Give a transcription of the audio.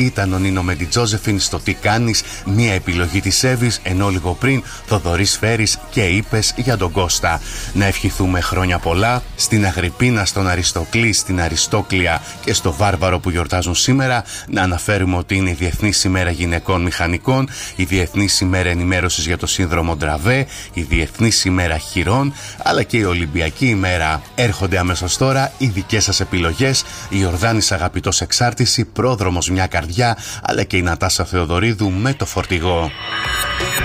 ήταν ο Νίνο με την Τζόζεφιν στο Τι κάνεις, μια επιλογή της Εύης, ενώ λίγο πριν Θοδωρής Φέρης και Είπες για τον Κώστα. Να ευχηθούμε χρόνια πολλά στην Αγρυπίνα, στον Αριστοκλή, στην Αριστόκλια και στο Βάρβαρο που γιορτάζουν σήμερα. Να αναφέρουμε ότι είναι η Διεθνής ημέρα γυναικών μηχανικών, η Διεθνής ημέρα ενημέρωσης για το σύνδρομο Ντραβέ, η Διεθνής ημέρα χειρών, αλλά και η Ολυμπιακή ημέρα. Έρχονται αμέσως τώρα οι δικές σας επιλογές. Η Ιορδάνης Αγαπητός Εξάρτηση, Πρόδρομος Μια Καρδιά, αλλά και η Νατάσα Θεοδωρίδου με το Φορτηγό.